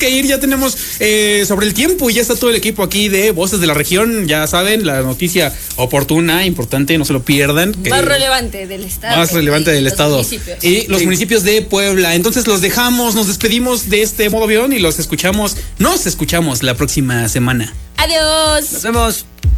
que ir, ya tenemos sobre el tiempo y ya está todo el equipo aquí de Voces de la Región. Ya saben, la noticia oportuna, importante, no se lo pierdan. Más relevante del estado. Más relevante del estado. Municipios. Y los municipios de Puebla. Entonces los dejamos, nos despedimos de este modo avión y nos escuchamos la próxima semana. Adiós. Nos vemos.